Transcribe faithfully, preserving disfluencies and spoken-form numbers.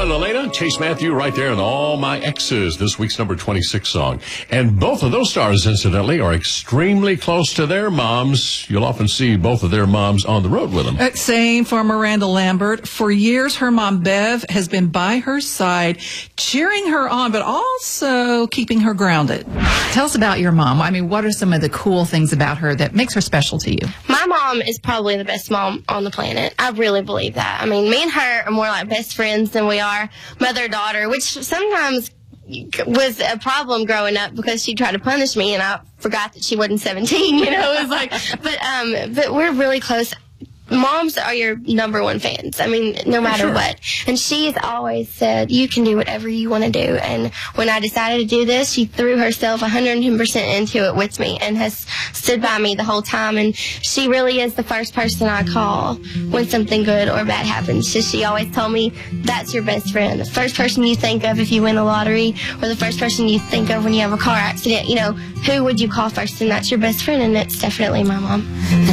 and Elena, Chase Matthew right there, and All My Exes, this week's number twenty-six song. And both of those stars, incidentally, are extremely close to their moms. You'll often see both of their moms on the road with them. Uh, same for Miranda Lambert. For years, her mom, Bev, has been by her side, cheering her on, but also keeping her grounded. Tell us about your mom. I mean, what are some of the cool things about her that makes her special to you? My mom is probably the best mom on the planet. I really believe that. I mean, me and her are more like best friends than we are mother-daughter, which sometimes was a problem growing up because she tried to punish me and I forgot that she wasn't seventeen, you know. It was like, but um, but we're really close. Moms are your number one fans. I mean, no matter Sure. what. And she has always said, you can do whatever you want to do. And when I decided to do this, she threw herself one hundred ten percent into it with me and has stood by me the whole time. And she really is the first person I call when something good or bad happens. She, she always told me, that's your best friend. The first person you think of if you win the lottery, or the first person you think of when you have a car accident, you know, who would you call first? And that's your best friend, and it's definitely my mom.